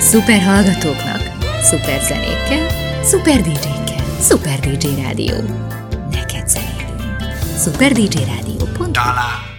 Szuper hallgatóknak, szuper zenékkel, szuper DJ-kkel, Szuper DJ Rádió. Neked zenélünk. superdjradio.hu